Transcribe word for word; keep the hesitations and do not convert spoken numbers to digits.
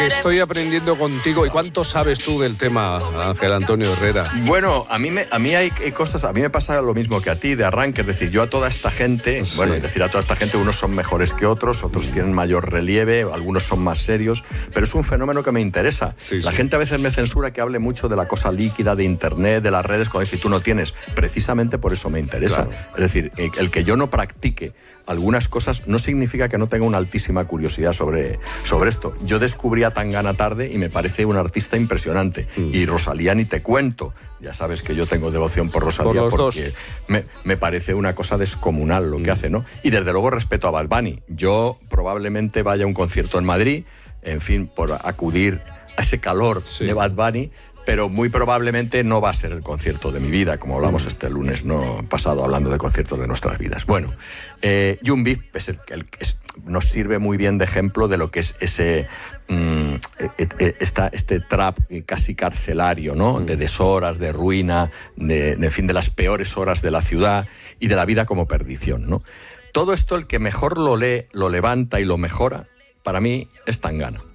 Estoy aprendiendo contigo. ¿Y cuánto sabes tú del tema, Ángel Antonio Herrera? Bueno, a mí, me, a mí hay, hay cosas, a mí me pasa lo mismo que a ti de arranque, es decir, yo a toda esta gente, sí. bueno, es decir, a toda esta gente, unos son mejores que otros, otros mm. tienen mayor relieve, algunos son más serios, pero es un fenómeno que me interesa. Sí, la sí. gente a veces me censura que hable mucho de la cosa líquida, de internet, de las redes, cuando dice, tú no tienes. Precisamente por eso me interesa. Claro. Es decir, el que yo no practique algunas cosas no significa que no tenga una altísima curiosidad sobre, sobre esto. Yo descubrí a Tangana tarde y me parece un artista impresionante. Mm. Y Rosalía ni te cuento. Ya sabes que yo tengo devoción por Rosalía por porque me, me parece una cosa descomunal lo mm. que hace, ¿no? Y desde luego respeto a Bad Bunny. Yo probablemente vaya a un concierto en Madrid, en fin, por acudir a ese calor sí. de Bad Bunny, pero muy probablemente no va a ser el concierto de mi vida, como hablamos este lunes no pasado, hablando de conciertos de nuestras vidas. Bueno, eh, Jung Beef es el, el, es, nos sirve muy bien de ejemplo de lo que es ese mm, esta, este trap casi carcelario, ¿no? De deshoras, de ruina, de, de, en fin, de las peores horas de la ciudad y de la vida como perdición, ¿no? Todo esto, el que mejor lo lee, lo levanta y lo mejora, para mí es Tangana.